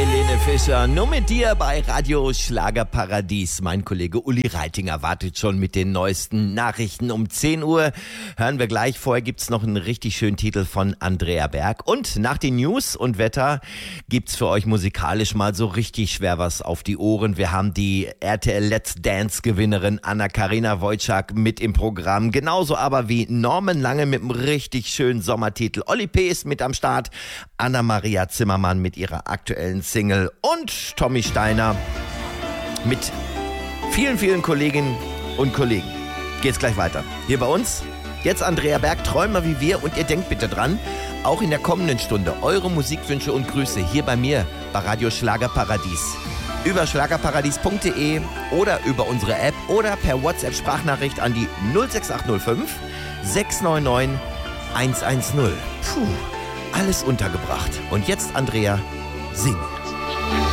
Helene Fischer, nur mit dir bei Radio Schlagerparadies. Mein Kollege Uli Reitinger wartet schon mit den neuesten Nachrichten um 10 Uhr. Hören wir gleich. Vorher gibt's noch einen richtig schönen Titel von Andrea Berg. Und nach den News und Wetter gibt's für euch musikalisch mal so richtig schwer was auf die Ohren. Wir haben die RTL Let's Dance Gewinnerin Anna-Karina Wojcik mit im Programm. Genauso aber wie Norman Lange mit einem richtig schönen Sommertitel. Olli P. ist mit am Start. Anna-Maria Zimmermann mit ihrer aktuellen Single und Tommy Steiner mit vielen, vielen Kolleginnen und Kollegen. Geht's gleich weiter. Hier bei uns, jetzt Andrea Berg, Träumer wie wir, und ihr denkt bitte dran, auch in der kommenden Stunde eure Musikwünsche und Grüße hier bei mir bei Radio Schlagerparadies. Über schlagerparadies.de oder über unsere App oder per WhatsApp-Sprachnachricht an die 06805 699 110. Puh, alles untergebracht. Und jetzt, Andrea, sing.